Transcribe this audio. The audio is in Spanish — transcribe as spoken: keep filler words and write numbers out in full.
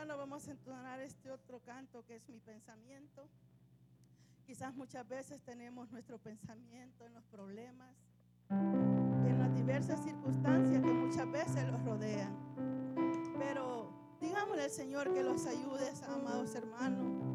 hermanos, vamos a entonar este otro canto que es mi pensamiento. Quizás muchas veces tenemos nuestro pensamiento en los problemas, en las diversas circunstancias que muchas veces los rodean. Pero digámosle al Señor que los ayude, amados hermanos.